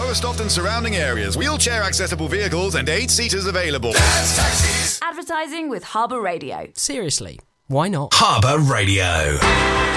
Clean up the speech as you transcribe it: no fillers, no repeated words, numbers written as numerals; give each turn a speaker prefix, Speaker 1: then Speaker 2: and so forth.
Speaker 1: Lowestoft and surrounding areas. Wheelchair accessible vehicles and 8-seaters available. Dad's Taxis.
Speaker 2: Advertising with Harbour Radio.
Speaker 3: Seriously, why not?
Speaker 4: Harbour Radio.